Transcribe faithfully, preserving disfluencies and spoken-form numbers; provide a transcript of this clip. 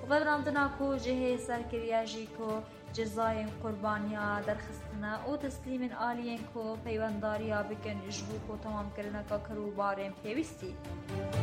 ورانتنا کو جهه سرکریا جی کو جزای قربانیا درخستنا او تسلیم آلیین کو پیونداریا بکن جبو کو تمام کرنا کا کرو بارم پیوستی